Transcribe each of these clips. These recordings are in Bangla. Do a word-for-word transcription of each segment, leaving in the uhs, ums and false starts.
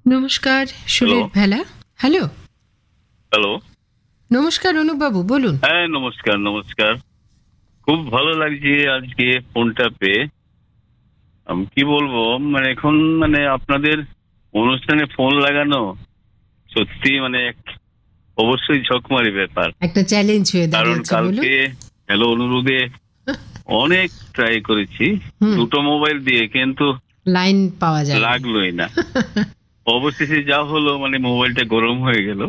নমস্কার সুরের ভেলা। হ্যালো হ্যালো, নমস্কার অনুপবাবু, বলুন। হ্যাঁ নমস্কার নমস্কার। খুব ভালো লাগছে আজকে ফোনটা পেয়ে। আমি কি বলবো, মানে এখন মানে আপনাদের অনুষ্ঠানে ফোন লাগানো সত্যি মানে এক- অবশ্যই ঝকমারি ব্যাপার। একটা চ্যালেঞ্জ হয়ে কারণ দাঁড়িয়েছে, বলুন। কালকে হ্যালো অনুরোধে অনেক ট্রাই করেছি হুম। দুটো মোবাইল দিয়ে, কিন্তু লাইন পাওয়া যায় না। লাগলোই না। অবশেষে যা হলো মানে মোবাইলটা গরম হয়ে গেল।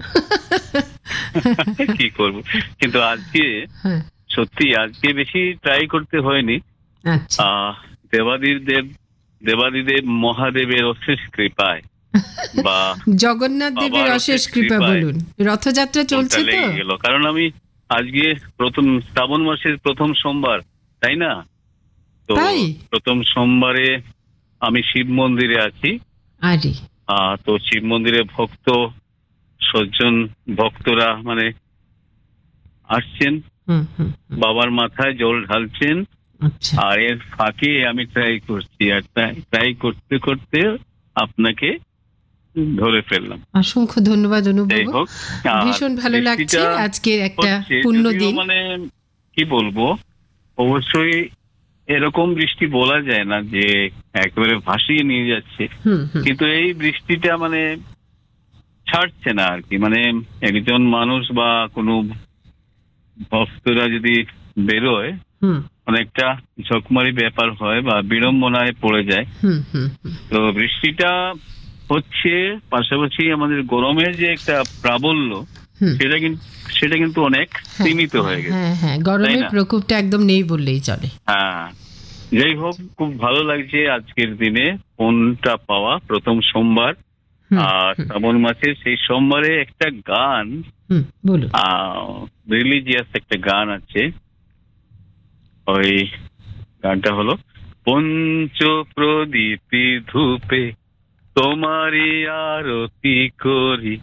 কি করব, কিন্তু আজকে হ্যাঁ, সত্যি আজকে বেশি ট্রাই করতে হয়নি। আচ্ছা। আহ দেবাদিদেব দেবাদিদেব মহাদেবের অশেষ কৃপায় বা জগন্নাথ দেবের বাবার অশেষ অশেষ কৃপা, কৃপায় বলুন। রথযাত্রা ফোনটা চলছে তো। লেগে গেল, কারণ আমি আজকে প্রথম শ্রাবণ মাসের প্রথম সোমবার, তাই না? তো তাই? প্রথম সোমবারে আমি শিব মন্দিরে আছি। আরে, আহ তো শিব মন্দিরে ভক্ত সজ্জন ভক্তরা মানে আসছেন, হুম হুম হুম, বাবার মাথায় জল ঢালছেন। আচ্ছা। আর এর ফাঁকে আমি ট্রাই করছি, আর ট্রাই করতে করতে আপনাকে ধরে ফেললাম। অসংখ্য ধন্যবাদ যাই অনুপবাবু, হোক, আর ভীষণ ভালো লাগছে বৃষ্টিটা আজকের একটা হচ্ছে, পূর্ণ যদিও দিন। মানে কি বলবো, অবশ্যই এরকম বৃষ্টি বলা যায় না যে একেবারে ভাসিয়ে নিয়ে যাচ্ছে, হুম হুম কিন্তু এই বৃষ্টিটা মানে ছাড়ছে না আর কি। মানে একজন মানুষ বা কোনো ভক্তরা যদি বেরোয়, হুম অনেকটা ঝকমারি ব্যাপার হয় বা বিড়ম্বনায় পড়ে যায়। হুম হুম হুম, তো বৃষ্টিটা হচ্ছে, পাশাপাশি আমাদের গরমের যে একটা প্রাবল্য হুম। সেটা কিন্তু সেটা কিন্তু অনেক হ্যাঁ, সীমিত হয়ে গেছে, হ্যাঁ হ্যাঁ, তাই গরমের না? প্রকোপটা একদম নেই বললেই চলে। হ্যাঁ, যাই হোক, খুব ভালো লাগছে আজকের দিনে ফোনটা পাওয়া, প্রথম সোমবার। হুম, আর হুম, শ্রাবণ মাসের সেই সোমবারে একটা গান, হুম, বলুন। রিলিজিয়াস একটা গান আছে, ওই গানটা হলো পঞ্চ প্রদীপে ধূপে তোমারই আরতি করি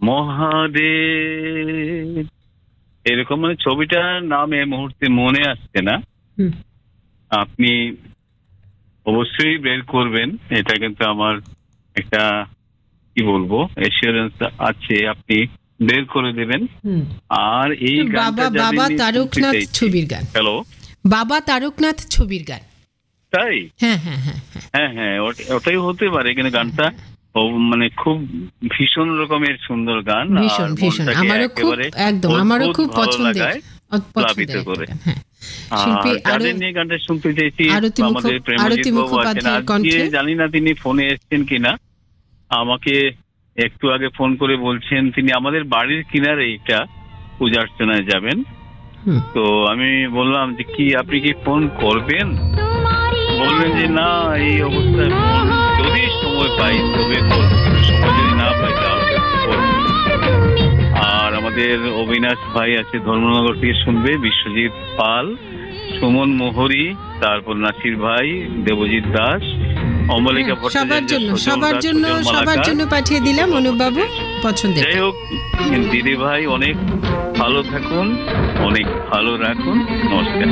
মহাদেব। এরকম মানে ছবিটার নাম এই মুহূর্তে মনে আসছে না। হুম, আপনি অবশ্যই বের করবেন, এটা কিন্তু আমার একটা কি বলবো এসিওরেন্স আছে, আপনি বের করে দেবেন। হুম। আর এই গানটা বাবা বাবা তারকনাথ ছবির গান। হ্যালো, বাবা তারকনাথ ছবির গান। তাই? হ্যাঁ হ্যাঁ হ্যাঁ হ্যাঁ, হ্যাঁ হ্যাঁ, ওটা- ওটাই হতে পারে, কিন্তু গানটা ও মানে খুব ভীষণ রকমের সুন্দর গান। ভীষণ আর ভীষণ, মনটাকে আমারও খুব, একেবারে একদম আমারও অদ্ভুত খুব ভালো পছন্দের, লাগায় অ- প্লাবিত পছন্দের একটা করে। গান। হ্যাঁ, শিল্পী আর আরো যাদের নিয়ে গানটা শুনতে চাইছি, আরতি মুখ আমাদের প্রেমজিৎ আরতি বাবু আছেন। মুখোপাধ্যায়ের আজকে কণ্ঠে। জানি না তিনি ফোনে এসছেন কিনা, আমাকে একটু আগে ফোন করে বলছেন তিনি আমাদের বাড়ির কিনারে এটা পূজা অর্চনায় যাবেন। হুম, তো আমি বললাম যে কি আপনি কি ফোন করবেন? বললেন যে না, এই অবস্থায় ফোন যদি সময় পাই তবে করবো, কিন্তু সময় যদি না পাই তাহলে করবো না। আর আমাদের অবিনাশ ভাই আছে ধর্মনগর থেকে, শুনবে বিশ্বজিৎ পাল, সুমন মোহরি, তারপর নাসির ভাই, দেবজিৎ দাস, অমলিকা হ্যাঁ, সবার ভট্টাচার্য, জন্য সজল সবার দাস, জন্য সুজন সবার মালাকার। জন্য পাঠিয়ে দিলাম অনুপবাবু পছন্দের যাই গান। হোক, দিদি ভাই অনেক ভালো থাকুন, অনেক ভালো রাখুন, নমস্কার।